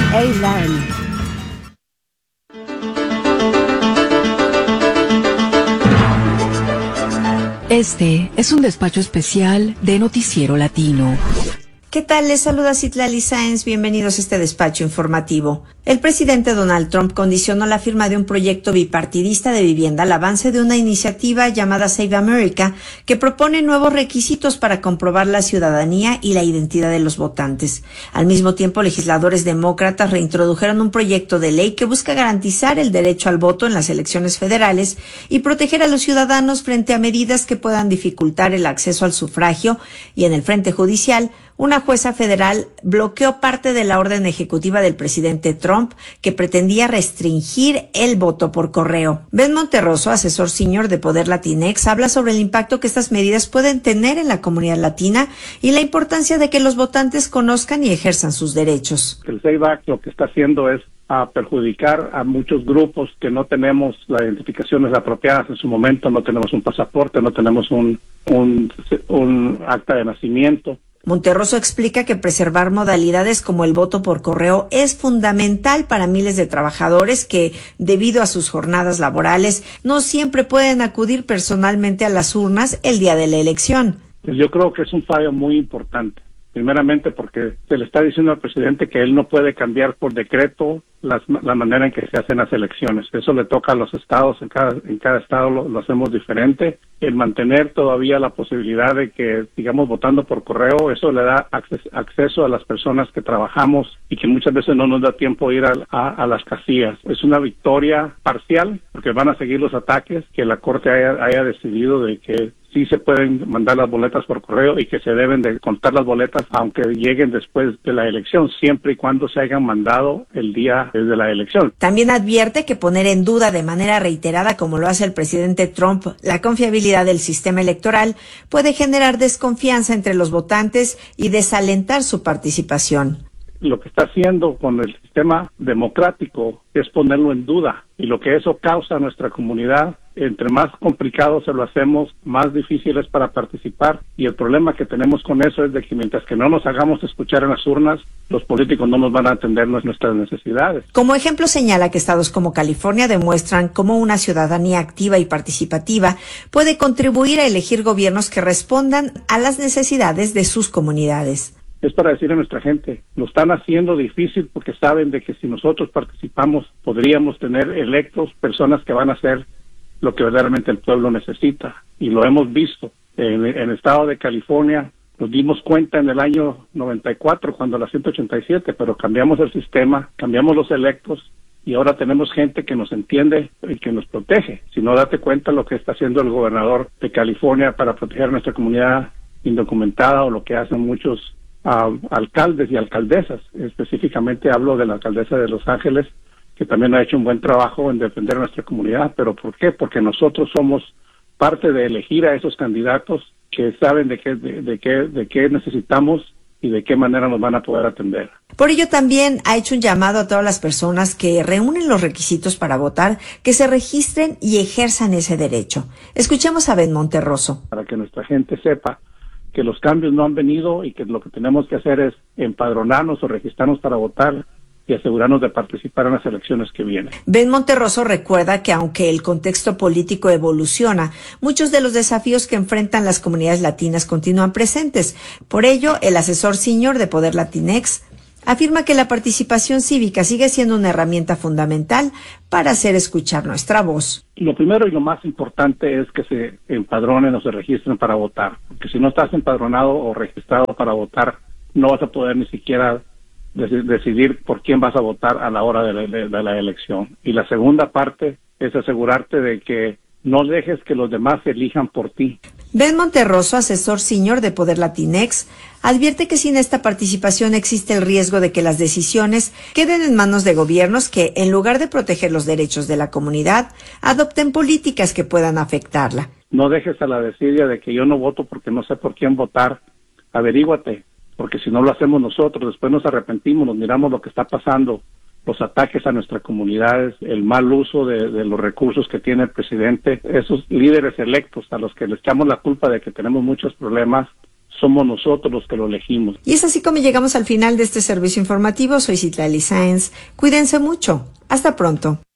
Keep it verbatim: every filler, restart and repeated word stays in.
Eilan. Este es un despacho especial de Noticiero Latino. ¿Qué tal? Les saluda Citlali Sáenz. Bienvenidos a este despacho informativo. El presidente Donald Trump condicionó la firma de un proyecto bipartidista de vivienda al avance de una iniciativa llamada Save America, que propone nuevos requisitos para comprobar la ciudadanía y la identidad de los votantes. Al mismo tiempo, legisladores demócratas reintrodujeron un proyecto de ley que busca garantizar el derecho al voto en las elecciones federales y proteger a los ciudadanos frente a medidas que puedan dificultar el acceso al sufragio. Y en el frente judicial, una jueza federal bloqueó parte de la orden ejecutiva del presidente Trump que pretendía restringir el voto por correo. Ben Monterroso, asesor senior de Poder Latinex, habla sobre el impacto que estas medidas pueden tener en la comunidad latina y la importancia de que los votantes conozcan y ejerzan sus derechos. El Save Act lo que está haciendo es a perjudicar a muchos grupos que no tenemos las identificaciones apropiadas en su momento, no tenemos un pasaporte, no tenemos un, un, un acta de nacimiento. Monterroso explica que preservar modalidades como el voto por correo es fundamental para miles de trabajadores que, debido a sus jornadas laborales, no siempre pueden acudir personalmente a las urnas el día de la elección. Yo creo que es un fallo muy importante. Primeramente porque se le está diciendo al presidente que él no puede cambiar por decreto las, la manera en que se hacen las elecciones. Eso le toca a los estados, en cada, en cada estado lo, lo hacemos diferente. El mantener todavía la posibilidad de que sigamos votando por correo, eso le da acces, acceso a las personas que trabajamos y que muchas veces no nos da tiempo ir a, a, a las casillas. Es una victoria parcial porque van a seguir los ataques, que la Corte haya, haya decidido de que sí se pueden mandar las boletas por correo y que se deben de contar las boletas aunque lleguen después de la elección, siempre y cuando se hayan mandado el día de la elección. También advierte que poner en duda de manera reiterada, como lo hace el presidente Trump, la confiabilidad del sistema electoral puede generar desconfianza entre los votantes y desalentar su participación. Lo que está haciendo con el sistema democrático es ponerlo en duda, y lo que eso causa a nuestra comunidad, entre más complicado se lo hacemos, más difícil es para participar, y el problema que tenemos con eso es de que mientras que no nos hagamos escuchar en las urnas, los políticos no nos van a atender nuestras necesidades. Como ejemplo señala que estados como California demuestran cómo una ciudadanía activa y participativa puede contribuir a elegir gobiernos que respondan a las necesidades de sus comunidades. Es para decir a nuestra gente, lo están haciendo difícil porque saben de que si nosotros participamos podríamos tener electos personas que van a hacer lo que verdaderamente el pueblo necesita, y lo hemos visto en, en el estado de California. Nos dimos cuenta en el año noventa y cuatro cuando la ciento ochenta y siete, pero cambiamos el sistema, cambiamos los electos y ahora tenemos gente que nos entiende y que nos protege. Si no, date cuenta lo que está haciendo el gobernador de California para proteger a nuestra comunidad indocumentada, o lo que hacen muchos a alcaldes y alcaldesas. Específicamente hablo de la alcaldesa de Los Ángeles, que también ha hecho un buen trabajo en defender a nuestra comunidad. ¿Pero por qué? Porque nosotros somos parte de elegir a esos candidatos que saben de qué, de, de qué, de qué necesitamos y de qué manera nos van a poder atender. Por ello también ha hecho un llamado a todas las personas que reúnen los requisitos para votar, que se registren y ejerzan ese derecho. Escuchemos a Ben Monterroso. Para que nuestra gente sepa que los cambios no han venido y que lo que tenemos que hacer es empadronarnos o registrarnos para votar y asegurarnos de participar en las elecciones que vienen. Ben Monterroso recuerda que aunque el contexto político evoluciona, muchos de los desafíos que enfrentan las comunidades latinas continúan presentes. Por ello, el asesor senior de Poder Latinex afirma que la participación cívica sigue siendo una herramienta fundamental para hacer escuchar nuestra voz. Lo primero y lo más importante es que se empadronen o se registren para votar, porque si no estás empadronado o registrado para votar, no vas a poder ni siquiera de- decidir por quién vas a votar a la hora de la, de, de la elección. Y la segunda parte es asegurarte de que no dejes que los demás elijan por ti. Ben Monterroso, asesor senior de Poder Latinex, advierte que sin esta participación existe el riesgo de que las decisiones queden en manos de gobiernos que, en lugar de proteger los derechos de la comunidad, adopten políticas que puedan afectarla. No dejes a la desidia de que yo no voto porque no sé por quién votar. Averíguate, porque si no lo hacemos nosotros, después nos arrepentimos, nos miramos lo que está pasando, los ataques a nuestras comunidades, el mal uso de, de los recursos que tiene el presidente. Esos líderes electos a los que les echamos la culpa de que tenemos muchos problemas somos nosotros los que lo elegimos. Y es así como llegamos al final de este servicio informativo. Soy Citlali Sáenz. Cuídense mucho. Hasta pronto.